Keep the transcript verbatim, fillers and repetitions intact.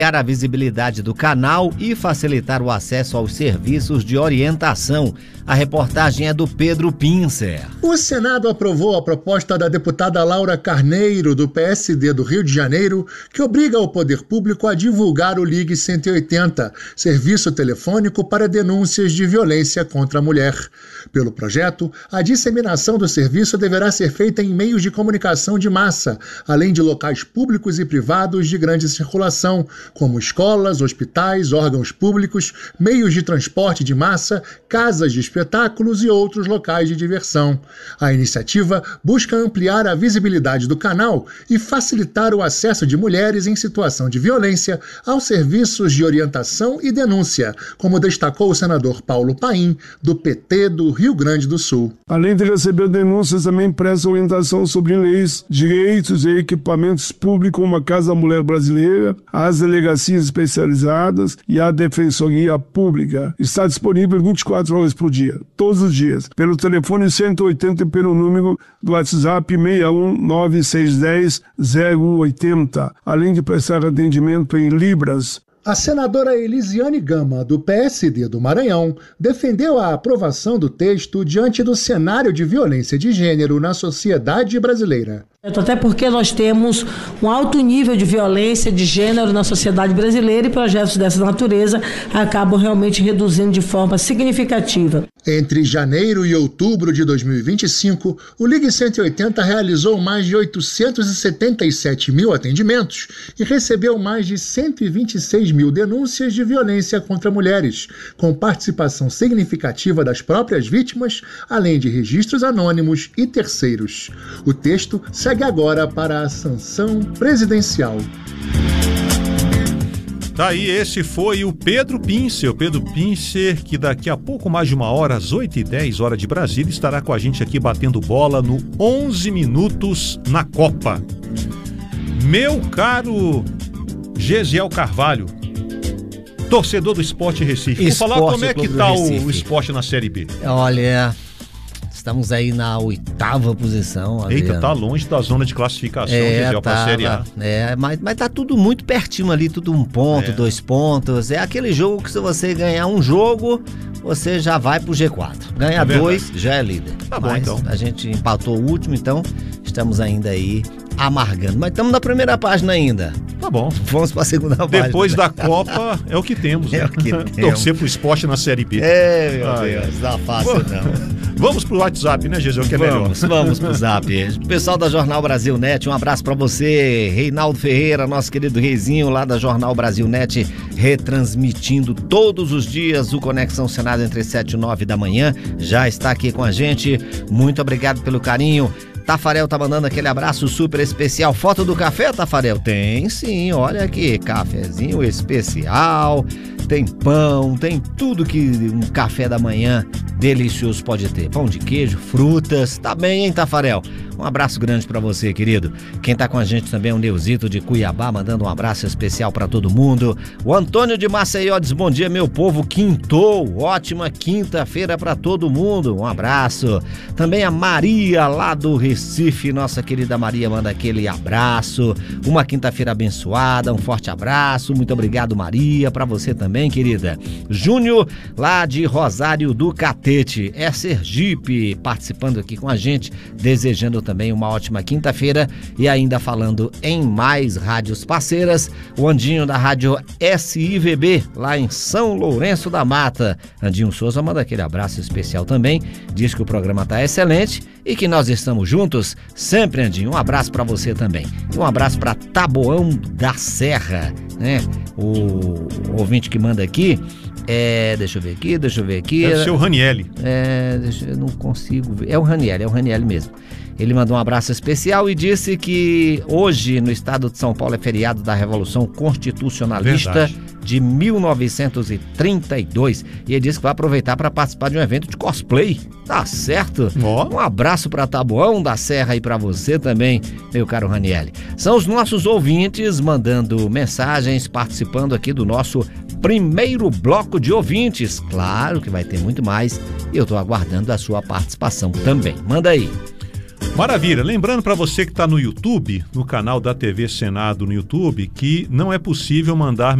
a visibilidade do canal e facilitar o acesso aos serviços de orientação. A reportagem é do Pedro Pincer. O Senado aprovou a proposta da deputada Laura Carneiro, do P S D do Rio de Janeiro, que obriga o poder público a divulgar o Ligue cento e oitenta, serviço telefônico para denúncias de violência contra a mulher. Pelo projeto, a disseminação do serviço deverá ser feita em meios de comunicação de massa, além de locais públicos e privados de grande circulação, como escolas, hospitais, órgãos públicos, meios de transporte de massa, casas de espetáculos e outros locais de diversão. A iniciativa busca ampliar a visibilidade do canal e facilitar o acesso de mulheres em situação de violência aos serviços de orientação e denúncia, como destacou o senador Paulo Paim, do P T do Rio Grande do Sul. Além de receber denúncias, também presta orientação sobre leis, direitos e equipamentos públicos, como a Casa Mulher Brasileira, as delegacias especializadas e a Defensoria Pública. Está disponível vinte e quatro horas por dia, todos os dias, pelo telefone cento e oitenta e pelo número do WhatsApp seis um nove seis um zero zero um oito zero, além de prestar atendimento em Libras. A senadora Elisiane Gama, do P S D do Maranhão, defendeu a aprovação do texto diante do cenário de violência de gênero na sociedade brasileira. Até porque nós temos um alto nível de violência de gênero na sociedade brasileira e projetos dessa natureza acabam realmente reduzindo de forma significativa. Entre janeiro e outubro de dois mil e vinte e cinco, o Ligue cento e oitenta realizou mais de oitocentos e setenta e sete mil atendimentos e recebeu mais de cento e vinte e seis mil denúncias de violência contra mulheres, com participação significativa das próprias vítimas, além de registros anônimos e terceiros. O texto segue Segue agora para a sanção presidencial. Daí esse foi o Pedro Pincer, o Pedro Pincer, que daqui a pouco mais de uma hora, às oito e dez, hora de Brasília, estará com a gente aqui batendo bola no onze minutos na Copa. Meu caro Gesiel Carvalho, torcedor do Sport Recife, vou falar como é que tá o, o esporte na Série B. Olha... Estamos aí na oitava posição. Eita, Adriano. tá longe da zona de classificação, é, Gisele, pra Série A. É, mas, mas tá tudo muito pertinho ali, tudo um ponto, é. dois pontos. É aquele jogo que se você ganhar um jogo, você já vai pro G quatro. Ganha é dois, já é líder. Tá bom, mas então. A gente empatou o último, então estamos ainda aí amargando. Mas estamos na primeira página ainda. Tá bom. Vamos pra segunda página. Depois da Copa, é o que temos. É né? o que temos. Torcer pro esporte na Série B. É, meu ah, Deus, é. não fácil não. Vamos pro WhatsApp, né, Gisele, que é vamos, melhor. Vamos pro Zap. Pessoal da Jornal Brasil Net, um abraço pra você. Reinaldo Ferreira, nosso querido Reizinho lá da Jornal Brasil Net, retransmitindo todos os dias o Conexão Senado entre sete e nove da manhã. Já está aqui com a gente. Muito obrigado pelo carinho. Tafarel tá mandando aquele abraço super especial. Foto do café, Tafarel? Tem sim, olha aqui, cafezinho especial, tem pão, tem tudo que um café da manhã delicioso pode ter. Pão de queijo, frutas, tá bem, hein, Tafarel? Um abraço grande pra você, querido. Quem tá com a gente também é o Neuzito de Cuiabá, mandando um abraço especial pra todo mundo. O Antônio de Maceió diz, bom dia, meu povo, quintou, ótima quinta-feira pra todo mundo, um abraço. Também a Maria, lá do Recife, nossa querida Maria, manda aquele abraço. Uma quinta-feira abençoada, um forte abraço, muito obrigado, Maria, pra você também, querida. Júnior, lá de Rosário do Catete, é Sergipe, participando aqui com a gente, desejando também uma ótima quinta-feira e ainda falando em mais rádios parceiras, o Andinho da rádio S I V B, lá em São Lourenço da Mata. Andinho Souza manda aquele abraço especial também, diz que o programa tá excelente e que nós estamos juntos sempre, Andinho. Um abraço pra você também. E um abraço pra Taboão da Serra, né? O ouvinte que manda aqui é, deixa eu ver aqui, deixa eu ver aqui. Deve ser o Ranielli. É, deixa, eu não consigo ver. É o Ranielli, é o Ranielli mesmo. Ele mandou um abraço especial e disse que hoje no estado de São Paulo é feriado da Revolução Constitucionalista Verdade. de mil novecentos e trinta e dois. E ele disse que vai aproveitar para participar de um evento de cosplay. Tá certo? Oh. Um abraço para Taboão da Serra e para você também, meu caro Ranielli. São os nossos ouvintes mandando mensagens, participando aqui do nosso primeiro bloco de ouvintes. Claro que vai ter muito mais e eu tô aguardando a sua participação também. Manda aí. Maravilha. Lembrando para você que está no YouTube, no canal da T V Senado no YouTube, que não é possível mandar